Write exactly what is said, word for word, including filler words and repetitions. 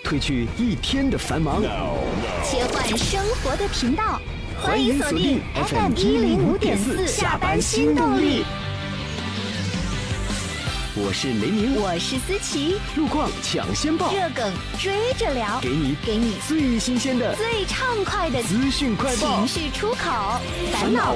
褪去一天的繁忙， 切换生活的频道，欢迎锁定 F M 一零五点四下班新动力。 我是雷鸣， 我是思琪， 路况抢先报， 热梗追着聊， 给你给你最新鲜的、 最畅快的资讯快报， 情绪出口，烦恼